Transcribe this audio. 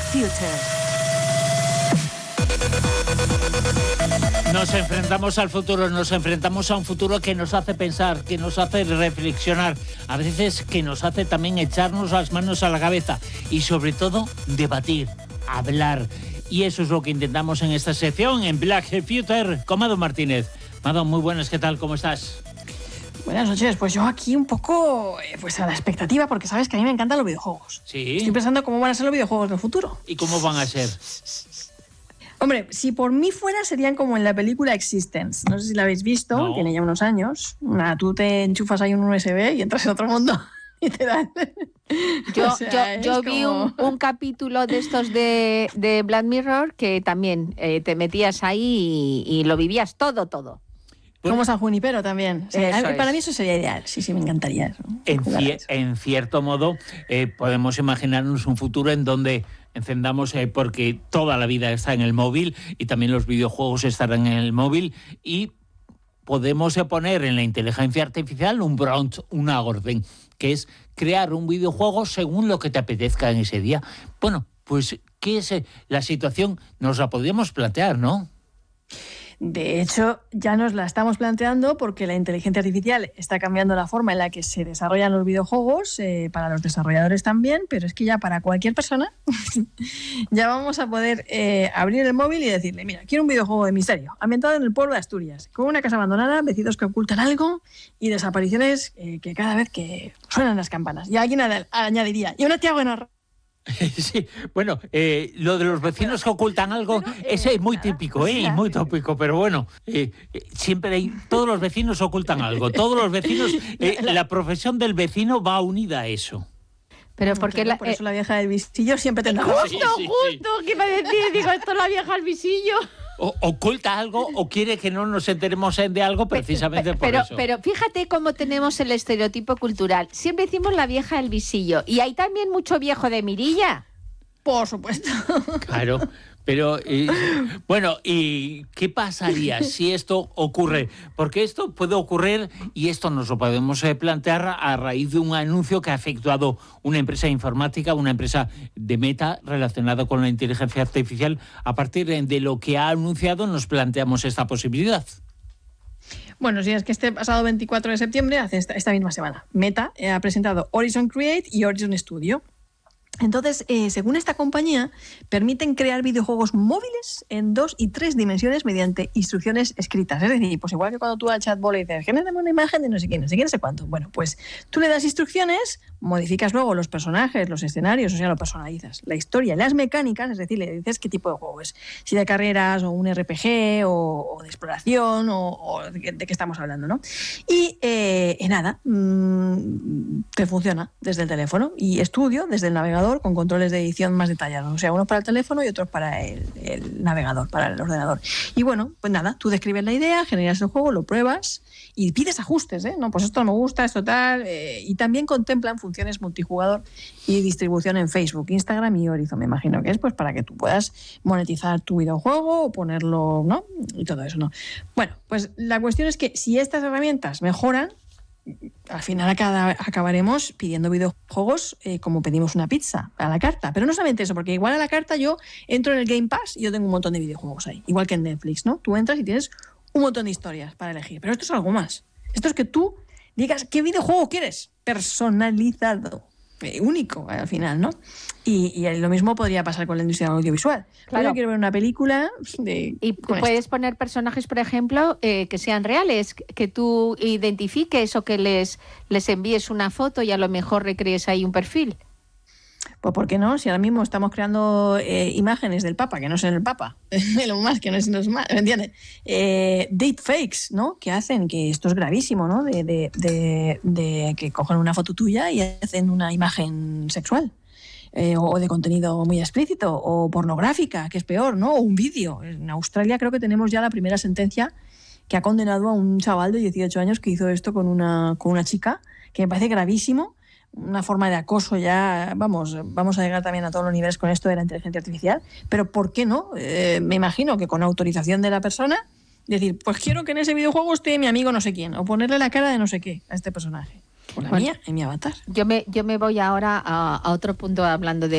Future. Nos enfrentamos al futuro, nos enfrentamos a un futuro que nos hace pensar, que nos hace reflexionar, a veces que nos hace también echarnos las manos a la cabeza y sobre todo debatir, hablar. Y eso es lo que intentamos en esta sección, en Black Future, con Mado Martínez. Mado, muy buenas, ¿qué tal? ¿Cómo estás? Buenas noches, pues yo aquí un poco pues a la expectativa, porque sabes que a mí me encantan los videojuegos. Sí. Estoy pensando cómo van a ser los videojuegos del futuro. ¿Y cómo van a ser? Hombre, si por mí fuera serían como en la película Existence. No sé si la habéis visto, No. tiene ya unos años. Tú te enchufas ahí un USB y entras en otro mundo y te dan... Yo vi un capítulo de estos de Black Mirror que también te metías ahí y lo vivías todo. Como San Junipero también. Sí, para mí eso sería ideal. Sí, me encantaría eso. En cierto modo, podemos imaginarnos un futuro en donde encendamos, porque toda la vida está en el móvil y también los videojuegos estarán en el móvil, y podemos poner en la inteligencia artificial un prompt, una orden, que es crear un videojuego según lo que te apetezca en ese día. Bueno, pues, ¿qué es la situación? Nos la podríamos plantear, ¿no? De hecho, ya nos la estamos planteando porque la inteligencia artificial está cambiando la forma en la que se desarrollan los videojuegos, para los desarrolladores también, pero es que ya para cualquier persona ya vamos a poder abrir el móvil y decirle, mira, quiero un videojuego de misterio, ambientado en el pueblo de Asturias, con una casa abandonada, vecinos que ocultan algo y desapariciones que cada vez que suenan las campanas. Y alguien añadiría, y una tía buena. Sí, bueno, lo de los vecinos que ocultan algo, ese es muy típico, y muy tópico, pero bueno, siempre todos los vecinos ocultan algo, todos los vecinos, la profesión del vecino va unida a eso. Pero porque por eso la vieja del visillo siempre tendrá Justo, ¿qué iba a decir? Digo, esto es la vieja del visillo. Oculta algo o quiere que no nos enteremos de algo precisamente por eso. Pero fíjate cómo tenemos el estereotipo cultural. Siempre decimos la vieja del visillo. Y hay también mucho viejo de mirilla. Por supuesto. Claro, pero bueno, ¿y qué pasaría si esto ocurre? Porque esto puede ocurrir, y esto nos lo podemos plantear a raíz de un anuncio que ha efectuado una empresa informática, una empresa de Meta relacionada con la inteligencia artificial. A partir de lo que ha anunciado nos planteamos esta posibilidad. Bueno, sí, es que este pasado 24 de septiembre, hace esta misma semana, Meta ha presentado Horizon Create y Horizon Studio. Entonces, según esta compañía, permiten crear videojuegos móviles en 2 y 3 dimensiones mediante instrucciones escritas. Es decir, pues igual que cuando tú al chatbot le dices, genérame una imagen de no sé quién, no sé cuánto. Bueno, pues tú le das instrucciones, modificas luego los personajes, los escenarios, o sea, lo personalizas. La historia y las mecánicas, es decir, le dices qué tipo de juego es. Si de carreras, o un RPG, o de exploración, o de qué estamos hablando, ¿no? Y nada, te funciona desde el teléfono. Y Studio desde el navegador, con controles de edición más detallados, o sea, unos para el teléfono y otros para el navegador, para el ordenador. Y bueno, pues nada, tú describes la idea, generas el juego, lo pruebas y pides ajustes, no, pues esto no me gusta, esto tal, y también contemplan funciones multijugador y distribución en Facebook, Instagram y Horizon, me imagino que es pues para que tú puedas monetizar tu videojuego o ponerlo, ¿no? Y todo eso, ¿no? Bueno, pues la cuestión es que si estas herramientas mejoran, al final acabaremos pidiendo videojuegos como pedimos una pizza, a la carta. Pero no solamente eso, porque igual a la carta yo entro en el Game Pass y yo tengo un montón de videojuegos ahí, igual que en Netflix, ¿no? Tú entras y tienes un montón de historias para elegir. Pero esto es algo más. Esto es que tú digas qué videojuego quieres, personalizado, único al final, ¿no? Y lo mismo podría pasar con la industria audiovisual. Claro. Yo quiero ver una película y puedes poner personajes, por ejemplo, que sean reales, que tú identifiques o que les envíes una foto y a lo mejor recrees ahí un perfil. Pues ¿por qué no? Si ahora mismo estamos creando imágenes del Papa, que no son el Papa, Elon Musk, que no es ¿me entiendes? Deepfakes, ¿no? Que hacen, que esto es gravísimo, ¿no? De que cogen una foto tuya y hacen una imagen sexual. O de contenido muy explícito, o pornográfica, que es peor, ¿no? O un vídeo. En Australia creo que tenemos ya la primera sentencia que ha condenado a un chaval de 18 años que hizo esto con una chica, que me parece gravísimo. Una forma de acoso ya, vamos a llegar también a todos los niveles con esto de la inteligencia artificial, pero ¿por qué no? Me imagino que con autorización de la persona, decir, pues quiero que en ese videojuego esté mi amigo no sé quién, o ponerle la cara de no sé qué a este personaje. O la mía, en mi avatar. Yo me voy ahora a otro punto hablando de